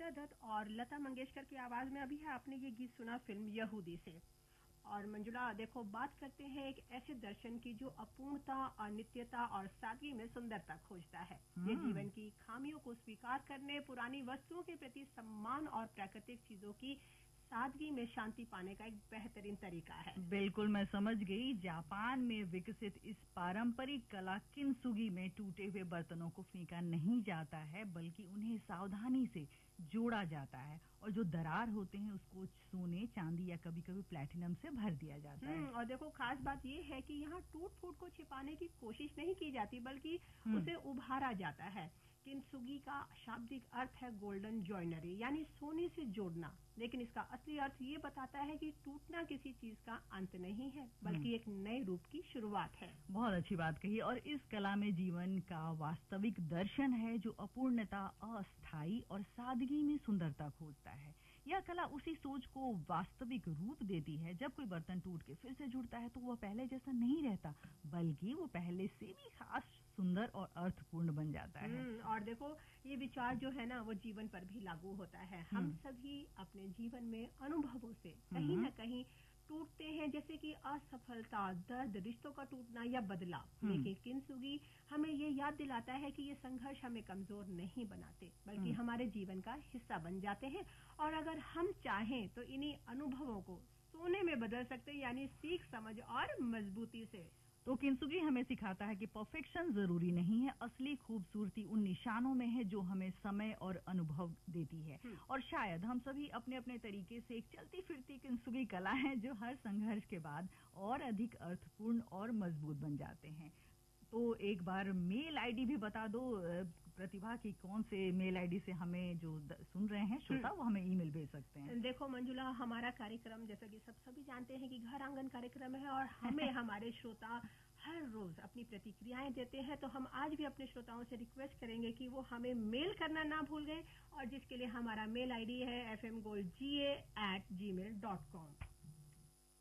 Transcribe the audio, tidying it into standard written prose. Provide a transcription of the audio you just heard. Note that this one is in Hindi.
गीता दत्त और लता मंगेशकर की आवाज में अभी है आपने ये गीत सुना फिल्म यहूदी से। और मंजुला देखो, बात करते हैं एक ऐसे दर्शन की जो अपूर्णता, अनित्यता और सादगी में सुंदरता खोजता है। ये जीवन की खामियों को स्वीकार करने, पुरानी वस्तुओं के प्रति सम्मान और प्राकृतिक चीजों की सादगी में शांति पाने का एक बेहतरीन तरीका है। बिल्कुल, मैं समझ गई। जापान में विकसित इस पारंपरिक कला किंसुगी में टूटे हुए बर्तनों को फेंका नहीं जाता है, बल्कि उन्हें सावधानी से जोड़ा जाता है और जो दरार होते हैं उसको सोने, चांदी या कभी कभी प्लैटिनम से भर दिया जाता है। और देखो, खास बात ये है कि यहाँ टूट फूट को छिपाने की कोशिश नहीं की जाती, बल्कि उसे उभारा जाता है। किंसुगी का शाब्दिक अर्थ है गोल्डन जॉइनरी, यानी सोने से जोड़ना, लेकिन इसका असली अर्थ ये बताता है कि टूटना किसी चीज का अंत नहीं है, बल्कि एक नए रूप की शुरुआत है। बहुत अच्छी बात कही। और इस कला में जीवन का वास्तविक दर्शन है जो अपूर्णता, अस्थायी और सादगी में सुंदरता खोजता है। यह कला उसी सोच को वास्तविक रूप देती है। जब कोई बर्तन टूट के फिर से जुड़ता है तो वह पहले जैसा नहीं रहता, बल्कि वो पहले से भी खास, सुंदर और अर्थपूर्ण बन जाता है। और देखो, ये विचार जो है ना वो जीवन पर भी लागू होता है। हम सभी अपने जीवन में अनुभवों से कहीं न कहीं टूटते हैं, जैसे कि असफलता, दर्द, रिश्तों का टूटना या बदलाव। लेकिन किंसुगी हमें ये याद दिलाता है कि ये संघर्ष हमें कमजोर नहीं बनाते, बल्कि हमारे जीवन का हिस्सा बन जाते हैं। और अगर हम चाहें तो इन्हीं अनुभवों को सोने में बदल सकते हैं, यानी सीख, समझ और मजबूती से। तो किंसुगी हमें सिखाता है कि परफेक्शन जरूरी नहीं है। असली खूबसूरती उन निशानों में है जो हमें समय और अनुभव देती है। और शायद हम सभी अपने अपने तरीके से एक चलती फिरती किंसुगी कला है जो हर संघर्ष के बाद और अधिक अर्थपूर्ण और मजबूत बन जाते हैं। तो एक बार मेल आईडी भी बता दो प्रतिभा की, कौन से मेल आईडी से हमें जो सुन रहे हैं श्रोता वो हमें ईमेल भेज सकते हैं। देखो मंजुला, हमारा कार्यक्रम जैसा कि सभी जानते हैं कि घर आंगन कार्यक्रम है, और हमें हमारे श्रोता हर रोज अपनी प्रतिक्रियाएं देते हैं। तो हम आज भी अपने श्रोताओं से रिक्वेस्ट करेंगे कि वो हमें मेल करना ना भूल गए, और जिसके लिए हमारा मेल आईडी है fmgoldga@gmail.com।